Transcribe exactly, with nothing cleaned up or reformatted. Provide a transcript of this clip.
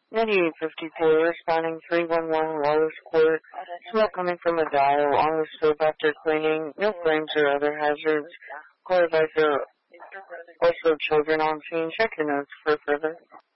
ninety-eight fifty-four, responding three one one Wallace Court. Smoke coming from a dial on the stove after cleaning. No flames or other hazards. Call advisor. Also children on scene. Check your notes for further.